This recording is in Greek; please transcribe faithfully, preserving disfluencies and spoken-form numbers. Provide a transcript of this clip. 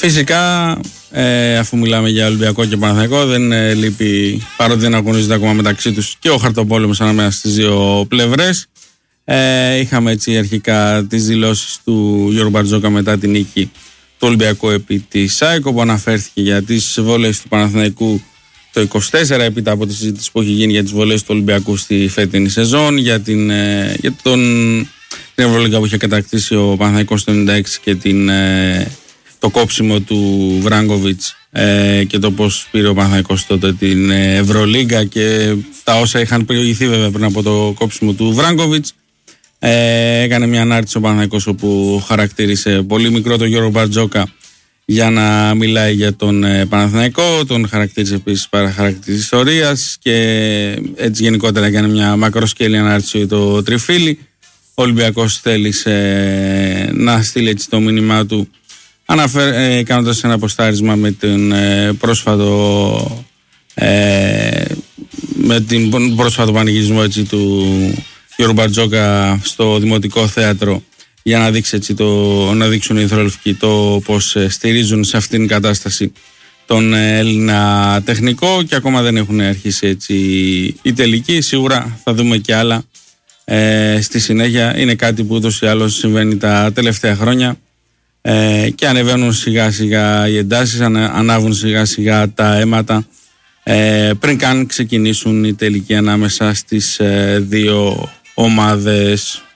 Φυσικά, ε, αφού μιλάμε για Ολυμπιακό και Παναθηναϊκό, δεν ε, λείπει, παρότι δεν αγωνίζονται ακόμα μεταξύ τους, και ο χαρτοπόλεμος ανάμεσα στις δύο πλευρές. Ε, είχαμε έτσι αρχικά τις δηλώσεις του Γιώργου Μπαρτζόκα μετά την νίκη του Ολυμπιακού επί της ΑΕΚ, όπου αναφέρθηκε για τις βολές του Παναθηναϊκού το είκοσι τέσσερα, έπειτα από τη συζήτηση που έχει γίνει για τις βολές του Ολυμπιακού στη φετινή σεζόν, για, την, ε, για τον, την Ευρωλίγκα που είχε κατακτήσει ο Παναθηναϊκός το ενενήντα έξι και την, ε, το κόψιμο του Βράγκοβιτς ε, και το πώς πήρε ο Παναθηναϊκός τότε την Ευρωλίγκα και τα όσα είχαν προηγηθεί βέβαια πριν από το κόψιμο του Βράγκοβιτς. Ε, έκανε μια ανάρτηση ο Παναθηναϊκός όπου χαρακτήρισε πολύ μικρό τον Γιώργο Μπαρτζόκα για να μιλάει για τον ε, Παναθηναϊκό, τον χαρακτήρισε επίσης παραχαρακτή της ιστορίας και έτσι γενικότερα έκανε μια μακροσκέλη ανάρτηση το Τριφύλι. Ο Ολυμπιακός θέλησε ε, να στείλει έτσι το μήνυμά του, ε, κάνοντας ένα αποστάρισμα με τον ε, πρόσφατο ε, με την πρόσφατο πανηγυρισμό έτσι του Γιώργου Μπαρτζόκα στο Δημοτικό Θέατρο, για να, δείξει έτσι το, να δείξουν οι ηθρολευκοί το πώς στηρίζουν σε αυτήν την κατάσταση τον Έλληνα τεχνικό, και ακόμα δεν έχουν αρχίσει έτσι οι τελικοί. Σίγουρα θα δούμε και άλλα ε, στη συνέχεια. Είναι κάτι που ούτως ή άλλως συμβαίνει τα τελευταία χρόνια ε, και ανεβαίνουν σιγά σιγά οι εντάσεις, ανα, ανάβουν σιγά σιγά τα αίματα ε, πριν καν ξεκινήσουν οι τελικοί ανάμεσα στις ε, δύο ομάδες.